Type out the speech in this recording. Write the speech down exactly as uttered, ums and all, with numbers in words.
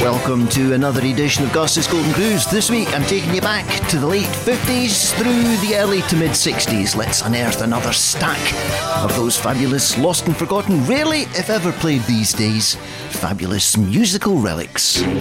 Welcome to another edition of Gus's Golden Cruise. This week I'm taking you back to the late fifties through the early to mid sixties. Let's unearth another stack of those fabulous, lost and forgotten, rarely if ever played these days, fabulous musical relics.